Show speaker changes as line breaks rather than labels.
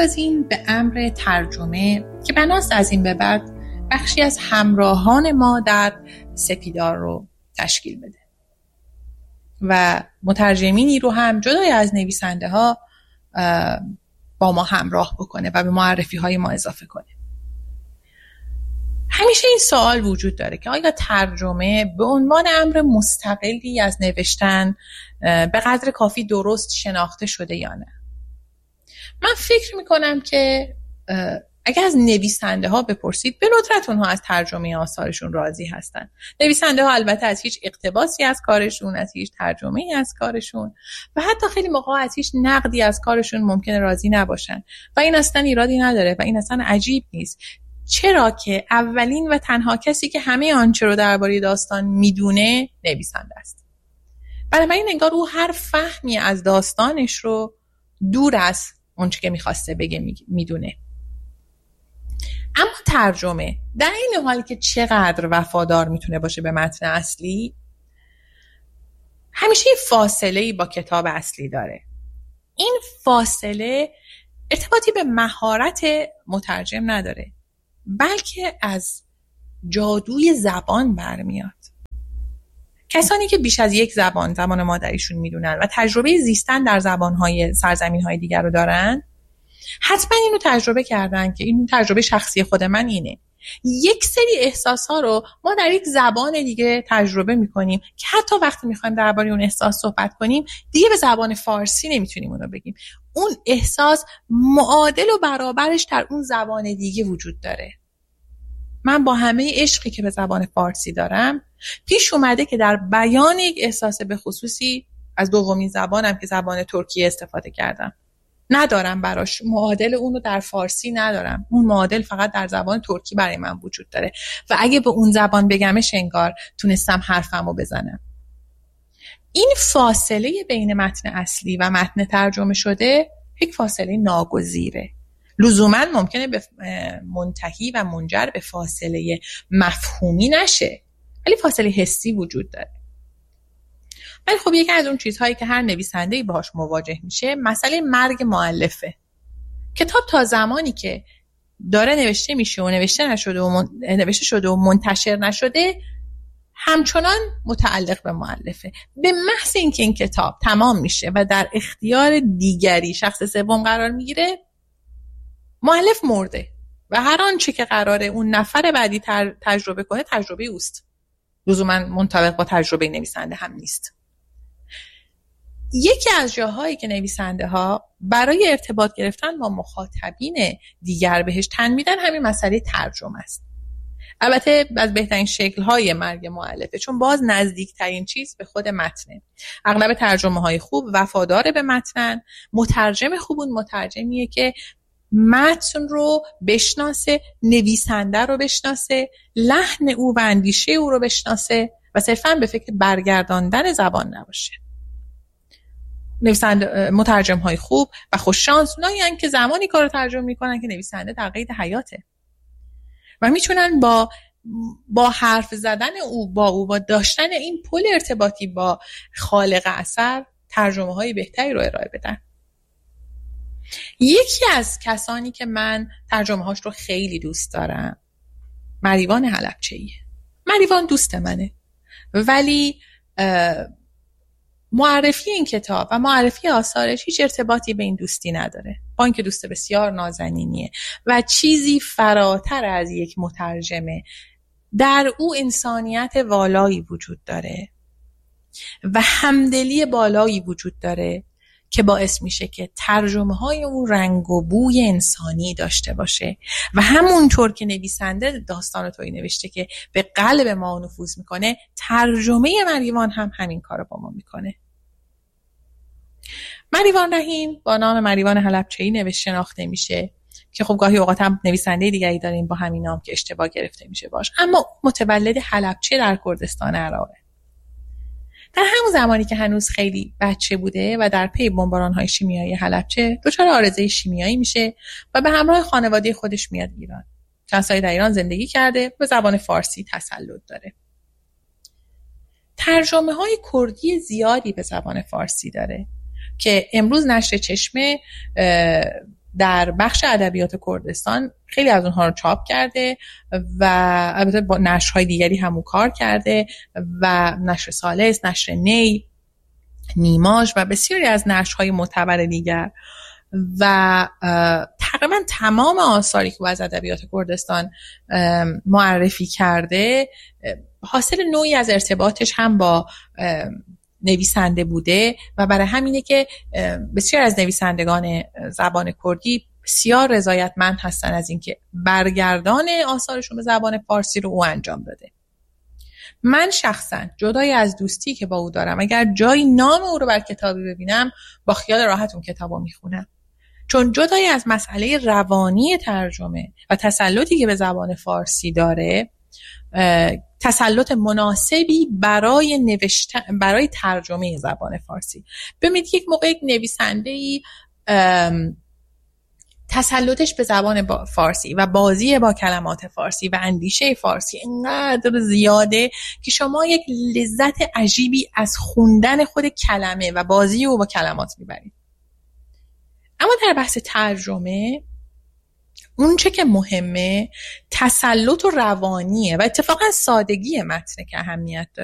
بپردازیم به امر ترجمه که بناست از این به بعد بخشی از همراهان ما در سپیدار رو تشکیل بده و مترجمینی رو هم جدای از نویسنده ها با ما همراه بکنه و به معرفی های ما اضافه کنه. همیشه این سوال وجود داره که آیا ترجمه به عنوان امر مستقلی از نوشتن به قدر کافی درست شناخته شده یا نه؟ من فکر میکنم که اگر از نویسنده ها بپرسید به ندرت اونها از ترجمه آثارشون راضی هستن. نویسنده ها البته از هیچ اقتباسی از کارشون، از هیچ ترجمه‌ای از کارشون و حتی خیلی موقع از هیچ نقدی از کارشون ممکنه راضی نباشن و این اصلا ایرادی نداره و این اصلا عجیب نیست، چرا که اولین و تنها کسی که همه آنچه رو درباره داستان میدونه نویسنده است. بنابراین انگار او هر فهمی از داستانش رو دور از اونچه که میخواسته بگه میدونه. اما ترجمه در این حال که چقدر وفادار میتونه باشه به متن اصلی، همیشه فاصله‌ای با کتاب اصلی داره. این فاصله ارتباطی به مهارت مترجم نداره، بلکه از جادوی زبان برمیاد. کسانی که بیش از یک زبان مادریشون میدونن و تجربه زیستن در زبان‌های سرزمین‌های دیگر رو دارن، حتما اینو تجربه کردن که این تجربه شخصی خود من اینه. یک سری احساس‌ها رو ما در یک زبان دیگه تجربه می‌کنیم که حتی وقتی می‌خوایم درباره اون احساس صحبت کنیم دیگه به زبان فارسی نمی‌تونیم اون رو بگیم. اون احساس معادل و برابرش در اون زبان دیگه وجود داره. من با همه عشقی که به زبان فارسی دارم پیش اومده که در بیان یک احساس به خصوصی از دومین زبانم که زبان ترکیه استفاده کردم. ندارم براش معادل اونو در فارسی ندارم. اون معادل فقط در زبان ترکی برای من وجود داره و اگه به اون زبان بگمش انگار تونستم حرفمو بزنم. این فاصله بین متن اصلی و متن ترجمه شده یک فاصله ناگزیره. لزوما ممکنه به منتهی و منجر به فاصله مفهومی نشه، ولی فاصله حسی وجود داره. ولی خب یکی از اون چیزهایی که هر نویسنده‌ای باهاش مواجه میشه مسئله مرگ مؤلفه. کتاب تا زمانی که داره نوشته میشه و نوشته شده و منتشر نشده همچنان متعلق به مؤلفه. به محض اینکه این کتاب تمام میشه و در اختیار دیگری شخص سوم قرار میگیره، مؤلف مرده و هر آنچه که قراره اون نفر بعدی تجربه کنه تجربه اوست، لزوما منطبق با تجربه نویسنده هم نیست. یکی از جاهایی که نویسنده ها برای ارتباط گرفتن با مخاطبین دیگر بهش تن میدن همین مسئله ترجمه است. البته از بهترین شکل‌های مرگ مؤلفه، چون باز نزدیکترین چیز به خود متنه. اغلب ترجمه‌های خوب وفادار به متنن. مترجم خوب اون مترجمیه که متن رو بشناسه، نویسنده رو بشناسه، لحن او و اندیشه او رو بشناسه و صرفاً به فکر برگرداندن زبان نباشه. نویسنده مترجم‌های خوب و خوششانس اونایی هستن که زمانی کارو ترجمه میکنن که نویسنده در قید حیاته و میتونن با حرف زدن او با داشتن این پل ارتباطی با خالق اثر ترجمه‌های بهتری رو ارائه بدن. یکی از کسانی که من ترجمه‌هاش رو خیلی دوست دارم مریوان حلبچه‌ایه. مریوان دوست منه، ولی معرفی این کتاب و معرفی آثارش هیچ ارتباطی به این دوستی نداره، با اینکه دوست بسیار نازنینیه و چیزی فراتر از یک مترجمه. در او انسانیت والایی وجود داره و همدلی بالایی وجود داره که باعث میشه که ترجمه های اون رنگ و بوی انسانی داشته باشه و همونطور که نویسنده داستان تویی نوشته که به قلب ما نفوذ میکنه، ترجمه مریوان هم همین کارو با ما میکنه. مریوان رحیم با نام مریوان حلبچه‌ای شناخته میشه که خب گاهی اوقات هم نویسنده دیگری داریم با همین نام که اشتباه گرفته میشه باش، اما متولد حلبچه در کردستان عراقه. در همون زمانی که هنوز خیلی بچه بوده و در پی بمباران‌های شیمیایی حلبچه دچار عارضه شیمیایی میشه و به همراه خانواده خودش میاد ایران. چند سالی در ایران زندگی کرده، به زبان فارسی تسلط داره. ترجمه‌های کردی زیادی به زبان فارسی داره که امروز نشر چشمه در بخش ادبیات کردستان خیلی از اونها رو چاپ کرده و البته با نشرهای دیگری هم کار کرده و نشر ثالث، نشر نی، نیماش و بسیاری از نشرهای معتبر دیگر و تقریبا تمام آثاری که از ادبیات کردستان معرفی کرده حاصل نوعی از ارتباطش هم با نویسنده بوده و برای همینه که بسیار از نویسندگان زبان کردی بسیار رضایتمند هستن از اینکه برگردان آثارشون به زبان فارسی رو او انجام داده. من شخصا جدای از دوستی که با او دارم اگر جایی نام او رو بر کتابی ببینم با خیال راحت اون کتابو میخونم، چون جدای از مسئله روانی ترجمه و تسلطی که به زبان فارسی داره، تسلط مناسبی برای ترجمه زبان فارسی. ببینید یک موقع یک نویسنده‌ای تسلطش به زبان فارسی و بازی با کلمات فارسی و اندیشه فارسی اینقدر زیاده که شما یک لذت عجیبی از خوندن خود کلمه و بازی او با کلمات میبرید. اما در بحث ترجمه اون چه که مهمه تسلط و روانیه و اتفاقا سادگی متن که اهمیت داره.